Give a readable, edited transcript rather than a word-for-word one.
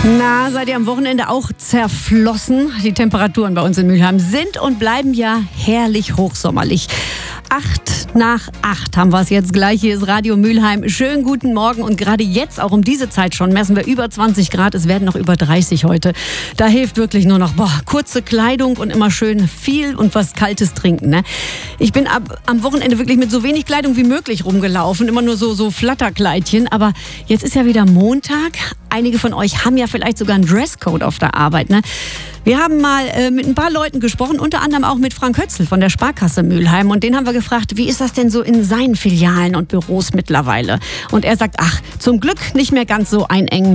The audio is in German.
Na, seid ihr am Wochenende auch zerflossen? Die Temperaturen bei uns in Mülheim sind und bleiben ja herrlich hochsommerlich. 7:08 haben wir es jetzt gleich. Hier ist Radio Mülheim. Schönen guten Morgen. Und gerade jetzt, auch um diese Zeit schon, messen wir über 20 Grad. Es werden noch über 30 heute. Da hilft wirklich nur noch kurze Kleidung und immer schön viel und was Kaltes trinken. Ne? Ich bin am Wochenende wirklich mit so wenig Kleidung wie möglich rumgelaufen. Immer nur so Flatterkleidchen. Aber jetzt ist ja wieder Montag. Einige von euch haben ja vielleicht sogar einen Dresscode auf der Arbeit. Ne? Wir haben mal mit ein paar Leuten gesprochen, unter anderem auch mit Frank Hötzl von der Sparkasse Mülheim. Und den haben wir gefragt, wie ist das denn so in seinen Filialen und Büros mittlerweile? Und er sagt, zum Glück nicht mehr ganz so einengen